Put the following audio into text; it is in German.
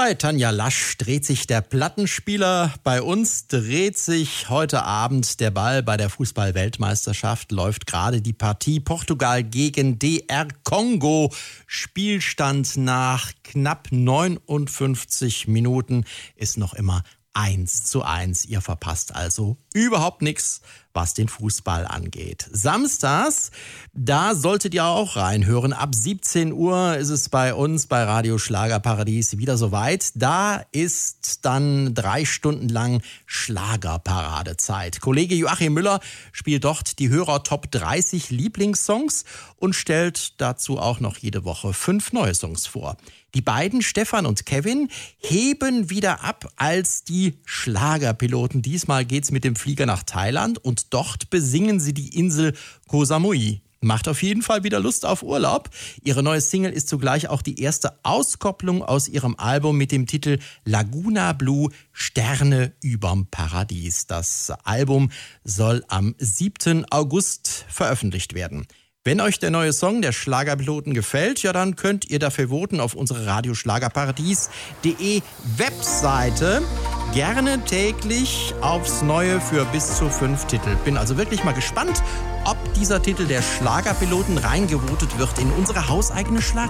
Bei Tanja Lasch dreht sich der Plattenspieler. Bei uns dreht sich heute Abend der Ball. Bei der Fußball-Weltmeisterschaft läuft gerade die Partie Portugal gegen DR Kongo. Spielstand nach knapp 59 Minuten ist noch immer 1:1. Ihr verpasst also überhaupt nichts, was den Fußball angeht. Samstags, da solltet ihr auch reinhören. Ab 17 Uhr ist es bei uns bei Radio Schlagerparadies wieder soweit. Da ist dann 3 Stunden lang Schlagerparadezeit. Kollege Joachim Müller spielt dort die Hörer Top 30 Lieblingssongs und stellt dazu auch noch jede Woche 5 neue Songs vor. Die beiden, Stefan und Kevin, heben wieder ab als die Schlagerpiloten. Diesmal geht's mit dem Flieger nach Thailand und dort besingen sie die Insel Koh Samui. Macht auf jeden Fall wieder Lust auf Urlaub. Ihre neue Single ist zugleich auch die erste Auskopplung aus ihrem Album mit dem Titel Laguna Blue – Sterne überm Paradies. Das Album soll am 7. August veröffentlicht werden. Wenn euch der neue Song der Schlagerpiloten gefällt, ja, dann könnt ihr dafür voten auf unsere radioschlagerparadies.de Webseite. Gerne täglich aufs Neue für bis zu 5 Titel. Bin also wirklich mal gespannt, ob dieser Titel der Schlagerpiloten reingevotet wird in unsere hauseigene Schlager.